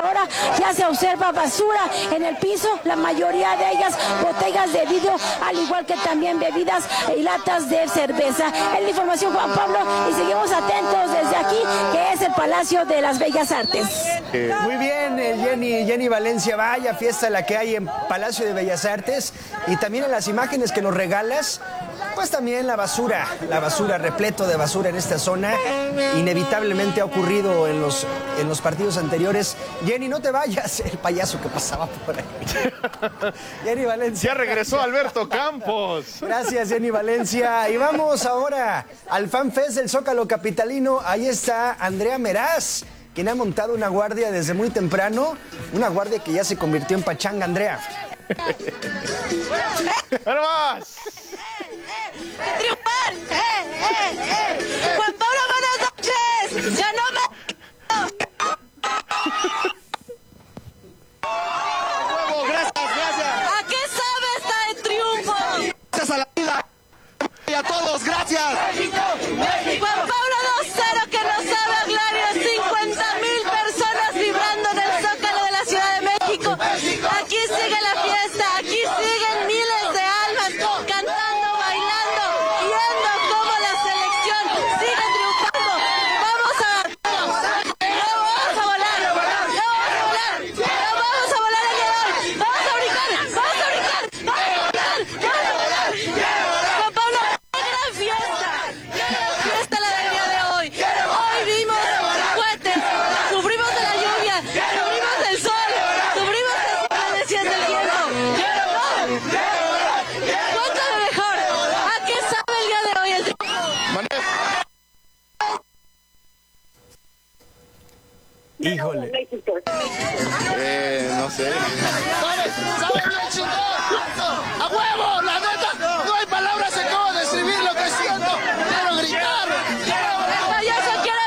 ahora ya se observa basura en el piso, la mayoría de ellas botellas de vidrio, al igual que también bebidas y latas de cerveza. Es la información, Juan Pablo, y seguimos atentos desde aquí, que es el Palacio de las Bellas Artes. Muy bien, Jenny Valencia, vaya fiesta la que hay en Palacio de Bellas Artes, y también en las imágenes que nos regalas, pues también la basura, repleto de basura en esta zona, inevitablemente ha ocurrido en los partidos anteriores. Jenny, no te vayas, el payaso que pasaba por ahí. Jenny Valencia. Ya regresó Alberto Campos. Gracias, Jenny Valencia. Y vamos ahora al Fan Fest del Zócalo capitalino. Ahí está Andrea Meraz, quien ha montado una guardia desde muy temprano, una guardia que ya se convirtió en pachanga. Andrea. ¡Pero más! ¡Triunfar! ¡Juan Pablo, buenas noches! ¡Ya no me... Gracias. ¿A qué sabe esta triunfo? Gracias a la vida y a todos, gracias. Juan Pablo 2-0, que nos sabe a gloria. 50,000 personas vibrando en el Zócalo de la Ciudad de México. Aquí sigue la fiesta, aquí siguen miles de almas cantando, bailando, viendo cómo la selección sigue triunfando. Vamos a volar el día de hoy. Vamos a brincar. Juan Pablo, qué gran fiesta la del día de hoy. Hoy vimos cohetes, sufrimos de la lluvia, sufrimos del sol, sufrimos de la inclemencia del viento. Cuéntame mejor, ¿a qué sabe el día de hoy el triunfo? Híjole. No sé. ¿Sabes bien, chingón? ¡A huevo! ¡La neta! No hay palabras en cómo describir lo que siento. ¡Quiero gritar! El payaso quiere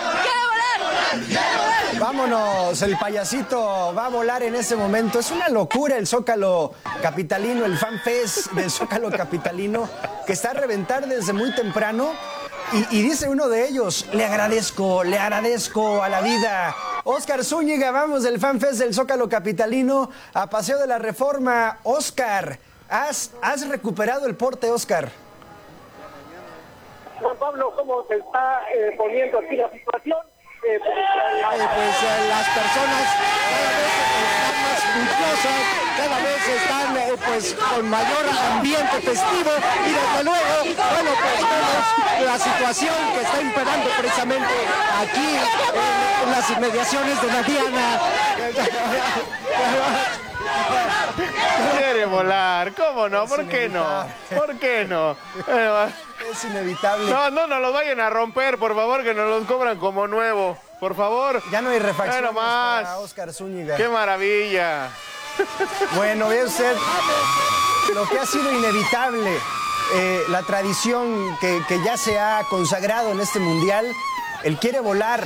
volar. Vámonos, el payasito va a volar en ese momento. Es una locura el Zócalo capitalino, el Fan Fest del Zócalo capitalino, que está a reventar desde muy temprano. Y dice uno de ellos, le agradezco a la vida. Óscar Zúñiga, vamos del Fan Fest del Zócalo capitalino a Paseo de la Reforma. Óscar, ¿has recuperado el porte, Óscar? Juan Pablo, ¿cómo se está poniendo aquí la situación? Las personas cada vez están más curiosas, cada vez están con mayor ambiente festivo y desde luego, vemos la situación que está imperando precisamente aquí en las inmediaciones de la Diana. Quiere volar, ¿cómo no? ¿Por qué no? ¿Por qué no? Es inevitable. No nos los vayan a romper, por favor, que nos los cobran como nuevo. Por favor. Ya no hay refacciones más para Óscar Zúñiga. ¡Qué maravilla! Bueno, ve usted lo que ha sido inevitable, la tradición que ya se ha consagrado en este mundial. Él quiere volar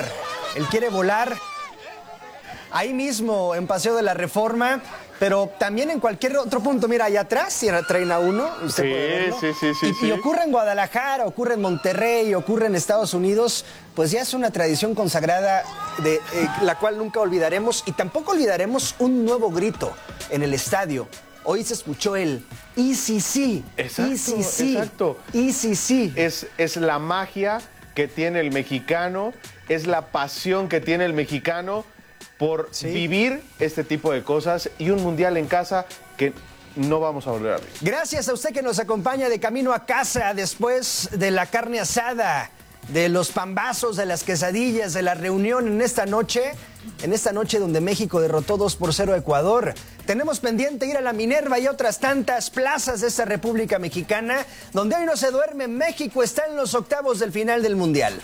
ahí mismo en Paseo de la Reforma, pero también en cualquier otro punto. Mira, allá atrás traen a uno. Usted puede verlo. Sí. Y ocurre en Guadalajara, ocurre en Monterrey, ocurre en Estados Unidos. Pues ya es una tradición consagrada de la cual nunca olvidaremos. Y tampoco olvidaremos un nuevo grito en el estadio. Hoy se escuchó el ICC. Exacto. ICC. Es la magia que tiene el mexicano, es la pasión que tiene el mexicano por vivir este tipo de cosas y un mundial en casa que no vamos a volver a vivir. Gracias a usted que nos acompaña de camino a casa después de la carne asada, de los pambazos, de las quesadillas, de la reunión en esta noche donde México derrotó 2-0 a Ecuador. Tenemos pendiente ir a la Minerva y otras tantas plazas de esta República Mexicana, donde hoy no se duerme. México está en los octavos del final del Mundial.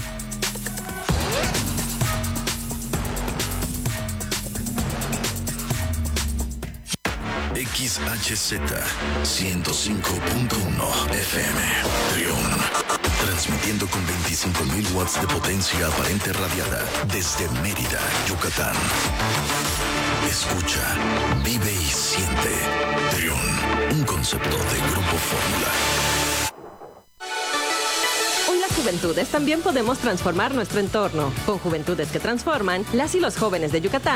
XHZ 105.1 FM Trión, transmitiendo con 25,000 watts de potencia aparente radiada desde Mérida, Yucatán. Escucha, vive y siente Trión, un concepto de Grupo Fórmula. Hoy las juventudes también podemos transformar nuestro entorno. Con Juventudes que Transforman, las y los jóvenes de Yucatán